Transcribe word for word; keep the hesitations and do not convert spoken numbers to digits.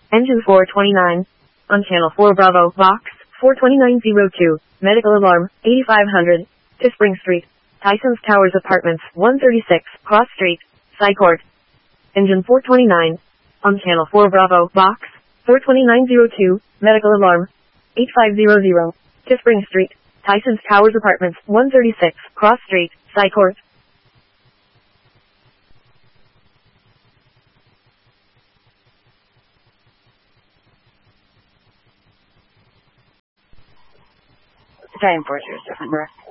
Engine four twenty-nine. On channel four Bravo, box four twenty-nine oh two. Medical alarm, eighty-five hundred. To Spring Street. Tyson's Towers Apartments, one thirty-six, Cross Street, Sycourt. Engine four twenty-nine. On channel four Bravo, box four twenty-nine oh two. Medical alarm, eighty-five hundred. To Spring Street. Tyson's Towers Apartments, one thirty-six, Cross Street, Sycourt. Time Fortress, different breath.